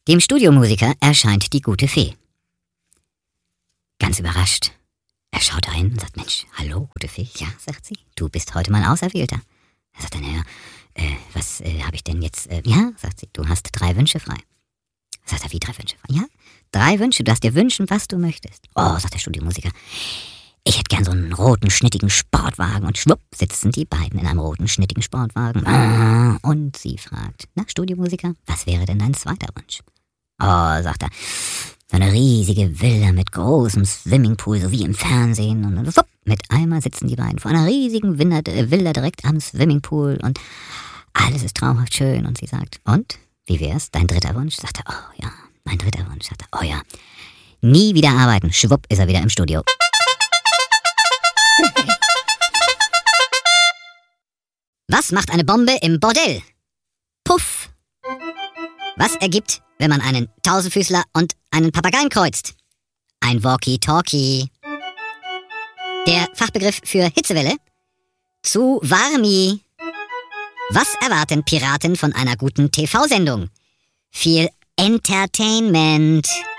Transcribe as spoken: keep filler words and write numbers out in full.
Dem Studiomusiker erscheint die gute Fee. Ganz überrascht. Er schaut ein und sagt, Mensch, hallo, gute Fee. Ja, sagt sie, du bist heute mein Auserwählter. Er sagt dann, ja, äh, was äh, habe ich denn jetzt? Äh, ja, sagt sie, du hast drei Wünsche frei. Sagt er, wie drei Wünsche frei? Ja, drei Wünsche, du darfst dir wünschen, was du möchtest. Oh, sagt der Studiomusiker, ich hätte gern so einen roten, schnittigen Sportwagen. Und schwupp, sitzen die beiden in einem roten, schnittigen Sportwagen. Und sie fragt, na, Studiomusiker, was wäre denn dein zweiter Wunsch? Oh, sagt er, so eine riesige Villa mit großem Swimmingpool, so wie im Fernsehen. Und wupp, mit einmal sitzen die beiden vor einer riesigen Villa, Villa direkt am Swimmingpool. Und alles ist traumhaft schön. Und sie sagt, und, wie wär's, dein dritter Wunsch? Sagt er, oh ja, mein dritter Wunsch. Sagt er, oh ja, nie wieder arbeiten. Schwupp, ist er wieder im Studio. Was macht eine Bombe im Bordell? Puff. Was ergibt, wenn man einen Tausendfüßler und einen Papageien kreuzt? Ein Walkie-Talkie. Der Fachbegriff für Hitzewelle? Zu warmi. Was erwarten Piraten von einer guten T V-Sendung? Viel Entertainment.